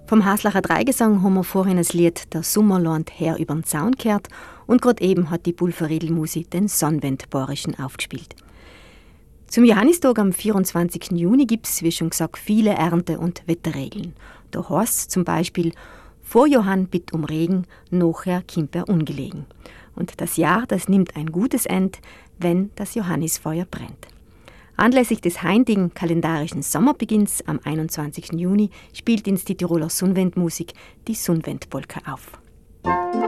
Vom Haslacher Dreigesang haben wir vorhin das Lied «Der Sommer lohnt her übern Zaun» gehört und gerade eben hat die Pulverriedl-Musi den Sonnwendborischen aufgespielt. Zum Johannistag am 24. Juni gibt es, wie schon gesagt, viele Ernte- und Wetterregeln. Da heißt es zum Beispiel: Vor Johann bitt um Regen, nachher kimmt er ungelegen. Und das Jahr, das nimmt ein gutes End, wenn das Johannisfeuer brennt. Anlässlich des heutigen kalendarischen Sommerbeginns am 21. Juni spielt uns die Tiroler Sonnwendmusik die Sonnwendpolka auf.